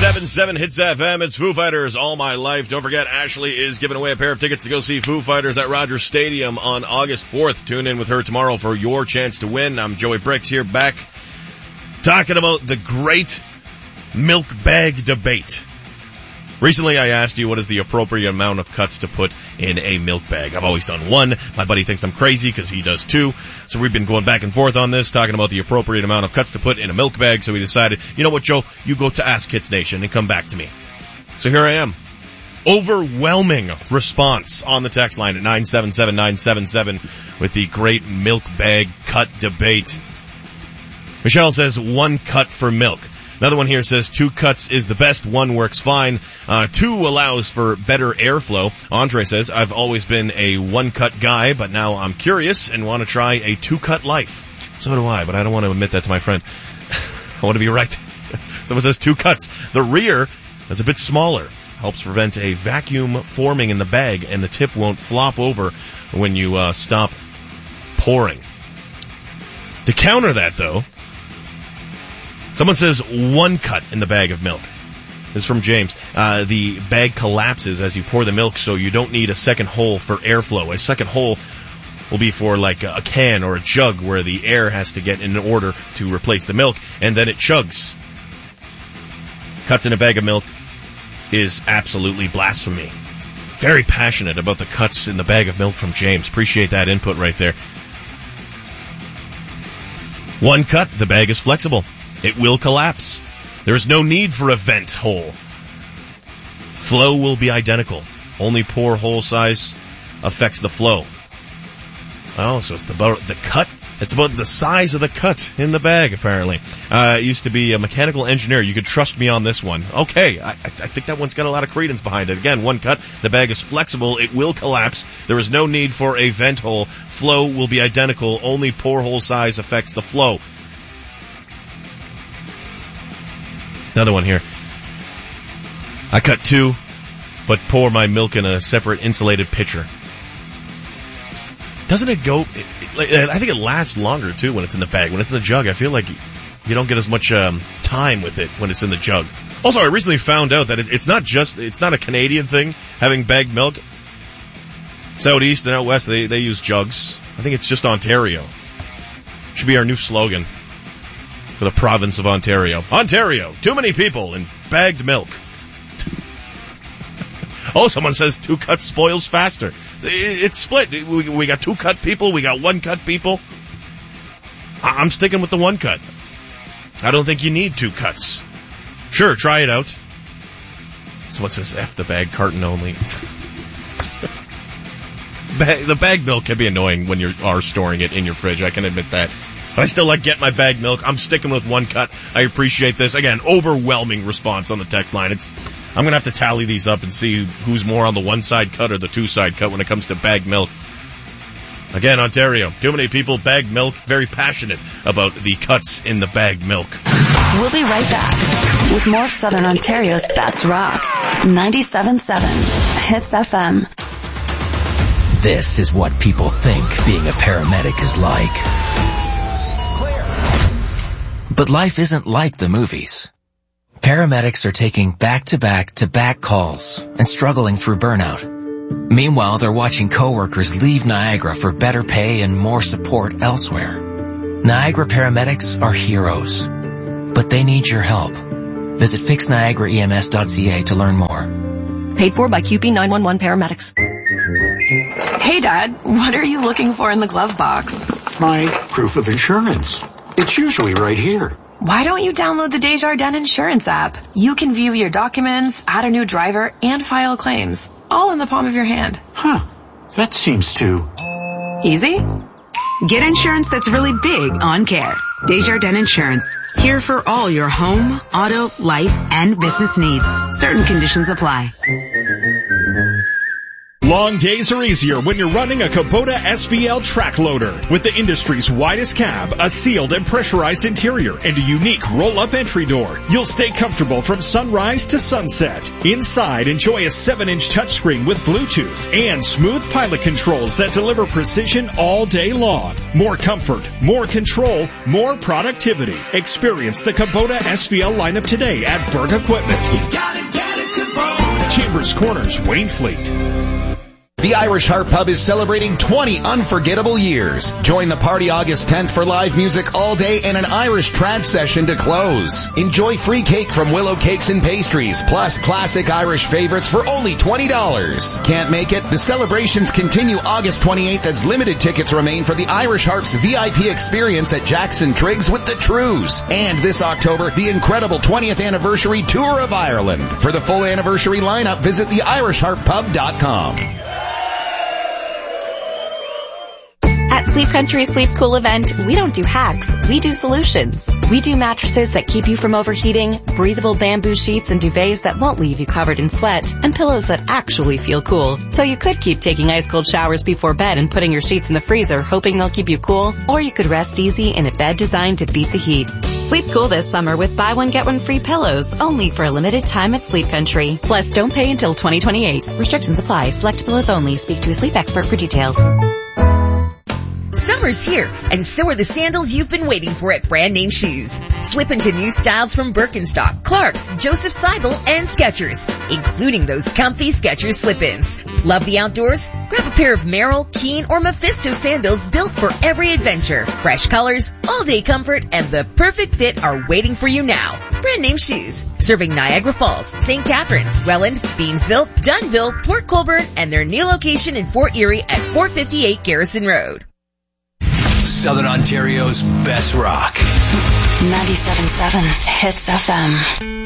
97.7 Hits FM. It's Foo Fighters, All My Life. Don't forget, Ashley is giving away a pair of tickets to go see Foo Fighters at Rogers Stadium on August 4th. Tune in with her tomorrow for your chance to win. I'm Joey Bricks here, back talking about the great milk bag debate. Recently, I asked you what is the appropriate amount of cuts to put in a milk bag. I've always done one. My buddy thinks I'm crazy because he does too. So we've been going back and forth on this, talking about the appropriate amount of cuts to put in a milk bag. So we decided, you know what, Joe? You go to Ask Hits Nation and come back to me. So here I am. Overwhelming response on the text line at 977-977 with the great milk bag cut debate. Michelle says 1 cut for milk. Another one here says 2 cuts is the best, 1 works fine. 2 allows for better airflow. Andre says, I've always been a 1-cut guy, but now I'm curious and want to try a 2-cut life. So do I, but I don't want to admit that to my friends. I want to be right. Someone says 2 cuts. The rear is a bit smaller. Helps prevent a vacuum forming in the bag, and the tip won't flop over when you stop pouring. To counter that, though, someone says 1 cut in the bag of milk. This is from James. The bag collapses as you pour the milk, so you don't need a second hole for airflow. A second hole will be for like a can or a jug where the air has to get in order to replace the milk, and then it chugs. Cuts in a bag of milk is absolutely blasphemy. Very passionate about the cuts in the bag of milk from James. Appreciate that input right there. 1 cut, the bag is flexible. It will collapse. There is no need for a vent hole. Flow will be identical. Only pour hole size affects the flow. Oh, so it's about the cut. It's about the size of the cut in the bag, apparently. I used to be a mechanical engineer. You could trust me on this one. Okay, I think that one's got a lot of credence behind it. Again, 1 cut. The bag is flexible. It will collapse. There is no need for a vent hole. Flow will be identical. Only pour hole size affects the flow. Another one here. I cut 2, but pour my milk in a separate insulated pitcher. Doesn't it go... I think it lasts longer, too, when it's in the bag. When it's in the jug, I feel like you don't get as much time with it when it's in the jug. Also, I recently found out that it's not a Canadian thing, having bagged milk. Southeast and out west, they use jugs. I think it's just Ontario. Should be our new slogan for the province of Ontario. Ontario, too many people and bagged milk. Oh, someone says 2 cuts spoils faster. It's split. We got 2 cut people, we got 1 cut people. I'm sticking with the 1 cut. I don't think you need 2 cuts. Sure, try it out. Someone says F the bag carton only. The bagged milk can be annoying when you are storing it in your fridge, I can admit that. But I still like getting my bagged milk. I'm sticking with 1 cut. I appreciate this. Again, overwhelming response on the text line. I'm going to have to tally these up and see who's more on the 1-side cut or the 2-side cut when it comes to bagged milk. Again, Ontario, too many people bagged milk. Very passionate about the cuts in the bagged milk. We'll be right back with more of Southern Ontario's best rock. 97.7 Hits FM. This is what people think being a paramedic is like. But life isn't like the movies. Paramedics are taking back-to-back-to-back calls and struggling through burnout. Meanwhile, they're watching coworkers leave Niagara for better pay and more support elsewhere. Niagara paramedics are heroes, but they need your help. Visit fixniagaraems.ca to learn more. Paid for by QP 911 paramedics. Hey, Dad, what are you looking for in the glove box? My proof of insurance. It's usually right here. Why don't you download the Desjardins Insurance app? You can view your documents, add a new driver, and file claims, all in the palm of your hand. Huh. That seems too... easy? Get insurance that's really big on care. Desjardins Insurance. Here for all your home, auto, life, and business needs. Certain conditions apply. Long days are easier when you're running a Kubota SVL track loader. With the industry's widest cab, a sealed and pressurized interior, and a unique roll-up entry door, you'll stay comfortable from sunrise to sunset. Inside, enjoy a 7-inch touchscreen with Bluetooth and smooth pilot controls that deliver precision all day long. More comfort, more control, more productivity. Experience the Kubota SVL lineup today at Berg Equipment. You gotta get it, Kubota. Chambers Corners, Waynefleet. The Irish Harp Pub is celebrating 20 unforgettable years. Join the party August 10th for live music all day and an Irish trad session to close. Enjoy free cake from Willow Cakes and Pastries, plus classic Irish favorites for only $20. Can't make it? The celebrations continue August 28th as limited tickets remain for the Irish Harp's VIP experience at Jackson Triggs with the Trews. And this October, the incredible 20th anniversary tour of Ireland. For the full anniversary lineup, visit theirishharppub.com. At Sleep Country Sleep Cool event, we don't do hacks, we do solutions. We do mattresses that keep you from overheating, breathable bamboo sheets and duvets that won't leave you covered in sweat, and pillows that actually feel cool. So you could keep taking ice cold showers before bed and putting your sheets in the freezer hoping they'll keep you cool, or you could rest easy in a bed designed to beat the heat. Sleep cool this summer with buy one get one free pillows, only for a limited time at Sleep Country. Plus don't pay until 2028. Restrictions apply. Select pillows only. Speak to a sleep expert for details. Summer's here, and so are the sandals you've been waiting for at Brand Name Shoes. Slip into new styles from Birkenstock, Clarks, Joseph Seibel, and Skechers, including those comfy Skechers slip-ins. Love the outdoors? Grab a pair of Merrill, Keen, or Mephisto sandals built for every adventure. Fresh colors, all-day comfort, and the perfect fit are waiting for you now. Brand Name Shoes, serving Niagara Falls, St. Catharines, Welland, Beamsville, Dunnville, Port Colborne, and their new location in Fort Erie at 458 Garrison Road. Southern Ontario's best rock. 97.7 Hits FM.